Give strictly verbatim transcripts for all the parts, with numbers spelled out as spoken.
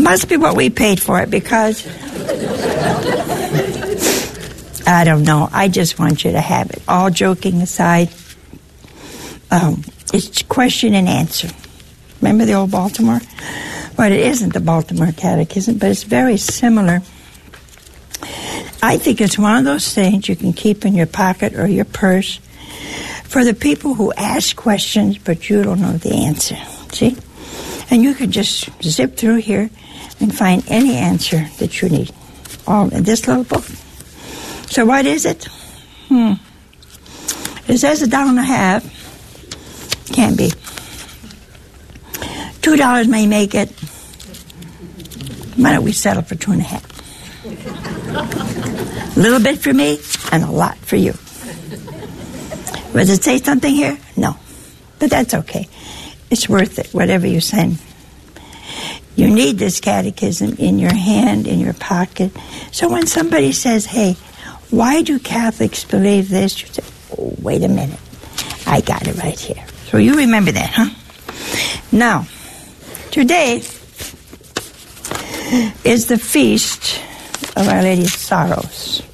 Must be what we paid for it, because I don't know. I just want you to have it. All joking aside, um, it's question and answer. Remember the old Baltimore? Well, it isn't the Baltimore Catechism, but it's very similar. I think it's one of those things you can keep in your pocket or your purse for the people who ask questions, but you don't know the answer. See? And you can just zip through here and find any answer that you need. All in this little book. So what is it? Hmm. It says a dollar and a half. Can't be. Two dollars may make it. Why don't we settle for two and a half? A little bit for me and a lot for you. Does it say something here? No. But that's okay. It's worth it, whatever you send. You need this catechism in your hand, in your pocket. So when somebody says, hey, why do Catholics believe this? You say, oh, wait a minute. I got it right here. So you remember that, huh? Now, today is the feast of Our Lady of Sorrows.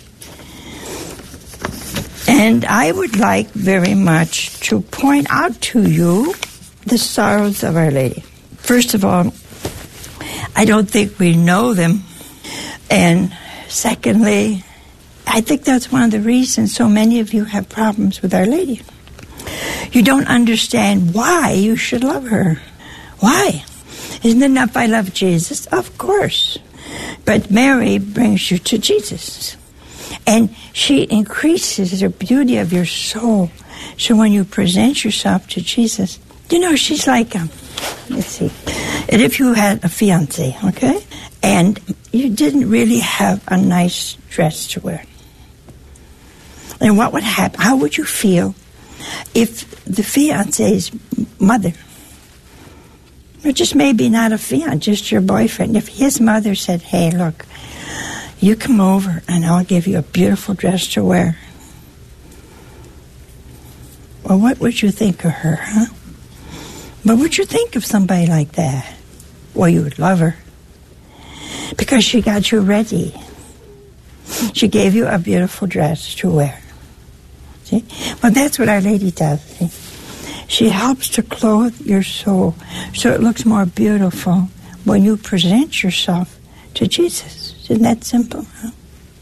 And I would like very much to point out to you the sorrows of Our Lady. First of all, I don't think we know them. And secondly, I think that's one of the reasons so many of you have problems with Our Lady. You don't understand why you should love her. Why? Isn't it enough I love Jesus? Of course. But Mary brings you to Jesus. And she increases the beauty of your soul. So when you present yourself to Jesus, you know, she's like, um, let's see, and if you had a fiancé, okay, and you didn't really have a nice dress to wear, and what would happen? How would you feel if the fiancé's mother, or just maybe not a fiancé, just your boyfriend, if his mother said, hey, look, you come over and I'll give you a beautiful dress to wear. Well, what would you think of her, huh? What would you think of somebody like that? Well, you would love her. Because she got you ready. She gave you a beautiful dress to wear. See? Well, that's what Our Lady does. See? She helps to clothe your soul so it looks more beautiful when you present yourself to Jesus. Isn't that simple, huh?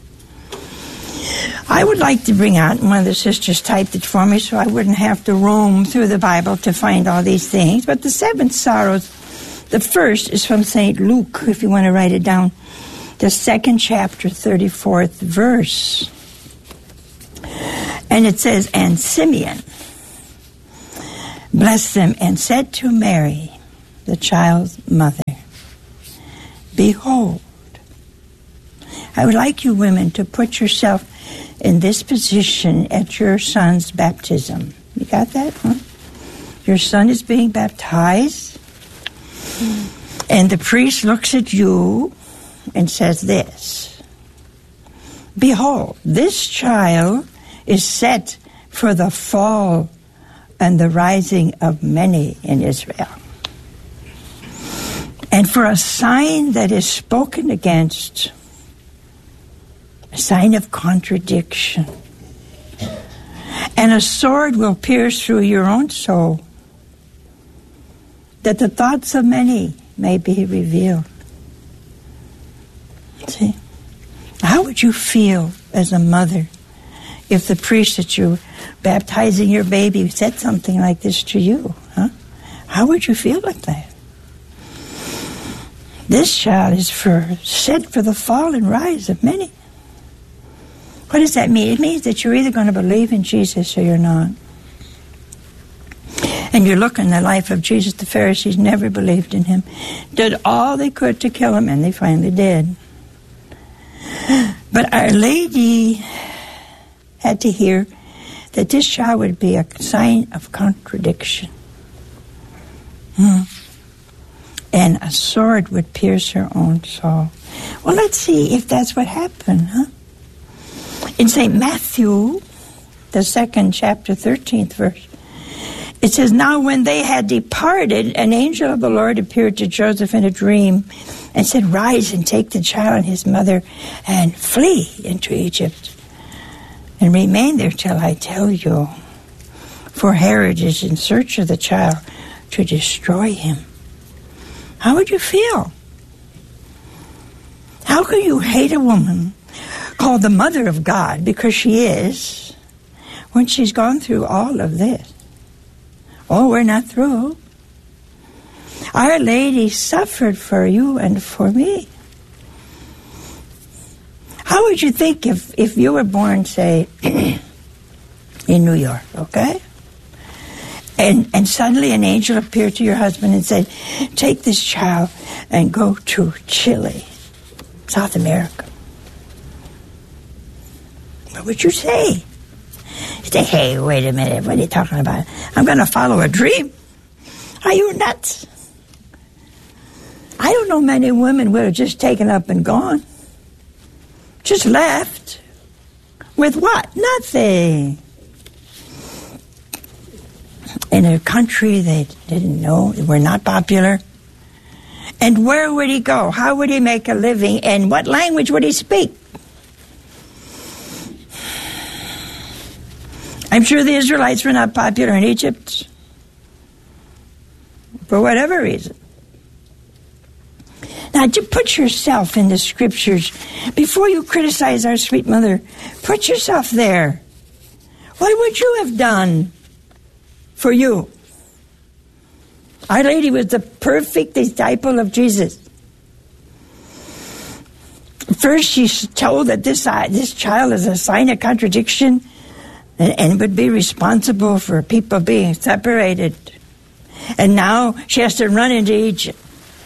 I would like to bring out, one of the sisters typed it for me so I wouldn't have to roam through the Bible to find all these things. But the seven sorrows, the first is from Saint Luke, if you want to write it down. The second chapter, thirty-fourth verse. And it says, and Simeon blessed them and said to Mary, the child's mother, behold, I would like you women to put yourself in this position at your son's baptism. You got that, huh? Your son is being baptized, and the priest looks at you and says this, behold, this child is set for the fall and the rising of many in Israel, and for a sign that is spoken against, a sign of contradiction. And a sword will pierce through your own soul, that the thoughts of many may be revealed. See? How would you feel as a mother if the priest that you baptizing your baby said something like this to you? Huh? How would you feel like that? This child is for set for the fall and rise of many. What does that mean? It means that you're either going to believe in Jesus or you're not. And you look in the life of Jesus, the Pharisees never believed in him, did all they could to kill him, and they finally did. But Our Lady had to hear that this child would be a sign of contradiction. Hmm. And a sword would pierce her own soul. Well, let's see if that's what happened, huh? In Saint Matthew, the second chapter, thirteenth verse, It says, now when they had departed, an angel of the Lord appeared to Joseph in a dream and said, rise and take the child and his mother and flee into Egypt and remain there till I tell you. For Herod is in search of the child to destroy him. How would you feel? How can you hate a woman called the Mother of God, because she is, when she's gone through all of this? Oh, we're not through. Our Lady suffered for you and for me. How would you think if, if you were born, say, in New York, okay? And, and suddenly an angel appeared to your husband and said, take this child and go to Chile, South America. What would you say? You say, hey, wait a minute, what are you talking about? I'm going to follow a dream? Are you nuts? I don't know many women would have just taken up and gone. Just left. With what? Nothing. In a country they didn't know, were not popular. And where would he go? How would he make a living? And what language would he speak? I'm sure the Israelites were not popular in Egypt for whatever reason. Now, to put yourself in the scriptures, before you criticize our sweet mother, put yourself there. What would you have done for you? Our Lady was the perfect disciple of Jesus. First, she's told that this, uh, this child is a sign of contradiction and, and would be responsible for people being separated. And now she has to run into Egypt.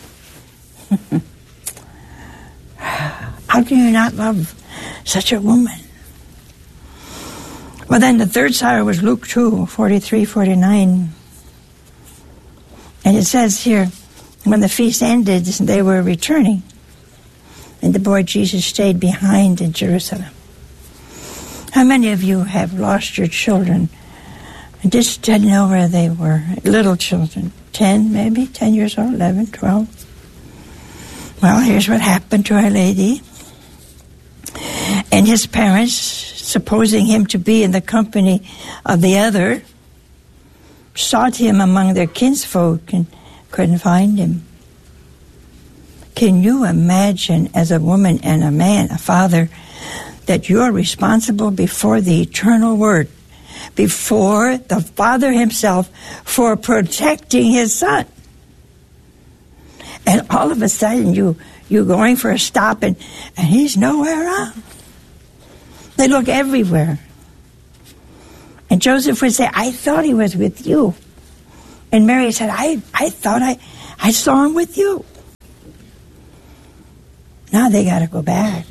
How can you not love such a woman? Well, then the third sorrow was Luke two, forty-three, forty-nine. And it says here, when the feast ended, they were returning. And the boy Jesus stayed behind in Jerusalem. How many of you have lost your children and just didn't know where they were? Little children, ten maybe, ten years old, eleven, twelve. Well, here's what happened to Our Lady. And his parents, supposing him to be in the company of the other, sought him among their kinsfolk and couldn't find him. Can you imagine, as a woman and a man, a father, that you're responsible before the eternal Word, before the Father himself, for protecting his son? And all of a sudden, you, you're going for a stop, and, and he's nowhere around. They look everywhere. And Joseph would say, I thought he was with you. And Mary said, I, I thought I, I saw him with you. Now they got to go back.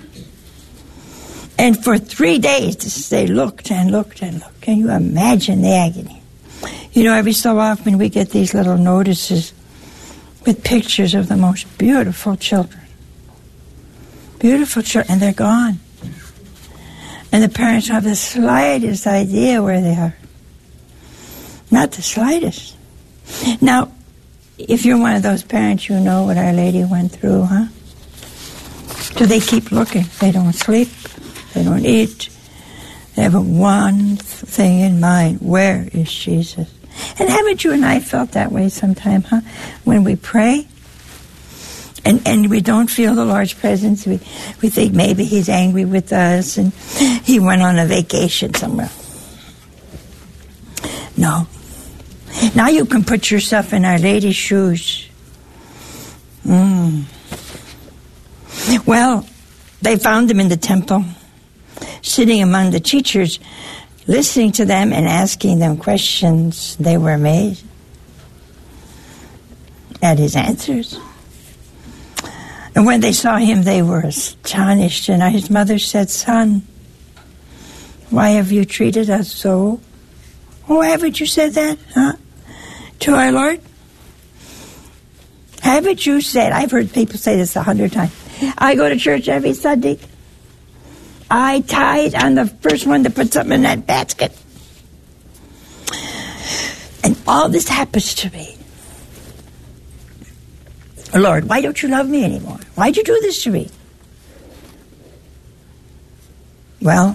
And for three days, they looked and looked and looked. Can you imagine the agony? You know, every so often we get these little notices with pictures of the most beautiful children. Beautiful children, and they're gone. And the parents don't have the slightest idea where they are. Not the slightest. Now, if you're one of those parents, you know what Our Lady went through, huh? Do they keep looking? They don't sleep. They don't eat. They have one thing in mind. Where is Jesus? And haven't you and I felt that way sometime, huh? When we pray and, and we don't feel the Lord's presence, we, we think maybe he's angry with us and he went on a vacation somewhere. No. Now you can put yourself in Our Lady's shoes. Mm. Well, they found him in the temple, sitting among the teachers, listening to them and asking them questions. They were amazed at his answers. And when they saw him, they were astonished. And his mother said, Son, why have you treated us so? Oh, haven't you said that, huh? To our Lord? Haven't you said, I've heard people say this a hundred times, I go to church every Sunday. I tithe. I'm the first one to put something in that basket. all this happens to me. Lord, why don't you love me anymore? Why'd you do this to me? Well,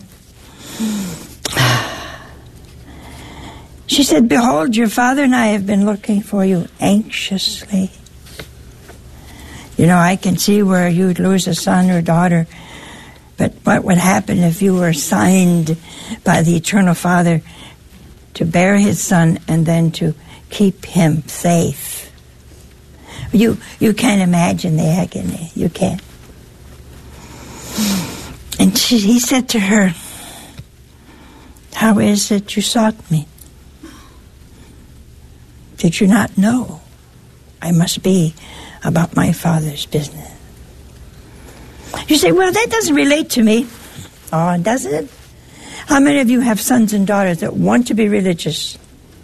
she said, behold, your father and I have been looking for you anxiously. You know, I can see where you'd lose a son or daughter, but what would happen if you were assigned by the Eternal Father to bear his son and then to keep him safe? You you can't imagine the agony. You can't. And she, he said to her, how is it you sought me? Did you not know I must be about my Father's business? You say, well, that doesn't relate to me. Oh, doesn't it? How many of you have sons and daughters that want to be religious?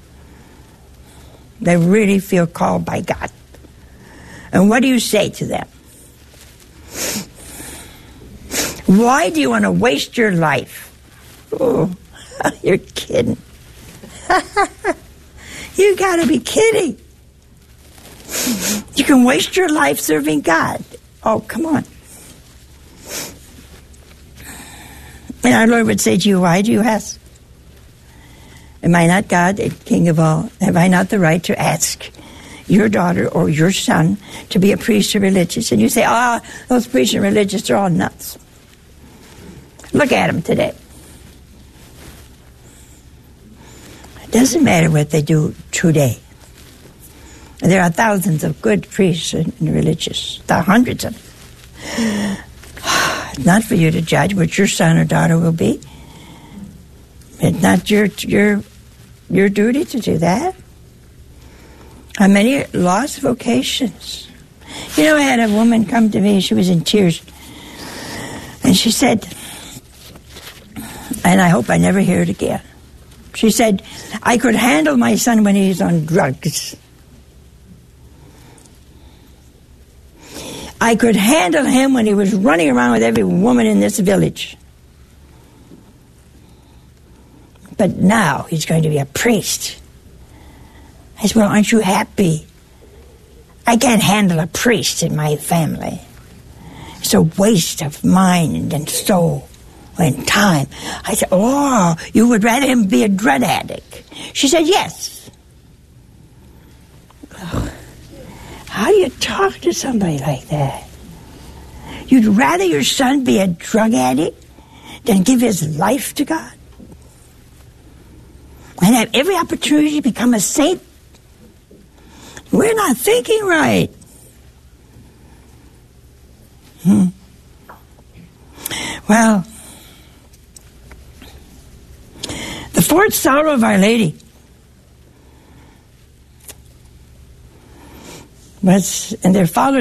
They really feel called by God. And what do you say to them? Why do you want to waste your life? Oh, you're kidding. You got to be kidding. You can waste your life serving God. Oh, come on. And our Lord would say to you, why do you ask? Am I not God, the King of all? Have I not the right to ask your daughter or your son to be a priest or religious? And you say, ah, oh, those priests and religious are all nuts. Look at them today. It doesn't matter what they do today. There are thousands of good priests and religious. There are hundreds of them. It's not for you to judge what your son or daughter will be. It's not your your your duty to do that. How many lost vocations? You know, I had a woman come to me. She was in tears. And she said, and I hope I never hear it again. She said, I could handle my son when he's on drugs. I could handle him when he was running around with every woman in this village. But now he's going to be a priest. I said, well, aren't you happy? I can't handle a priest in my family. It's a waste of mind and soul and time. I said, oh, you would rather him be a drug addict? She said, yes. Oh, how do you talk to somebody like that? You'd rather your son be a drug addict than give his life to God? And have every opportunity to become a saint? We're not thinking right. Hmm. Well, the fourth sorrow of Our Lady was, and there followed